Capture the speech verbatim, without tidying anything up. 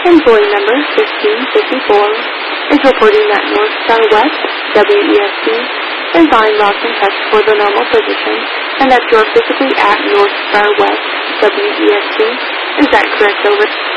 Employee number fifteen fifty-four is reporting that North Star West W E S C is on route and test for the normal position and that you're physically at North Star West W E S C. Is that correct, over?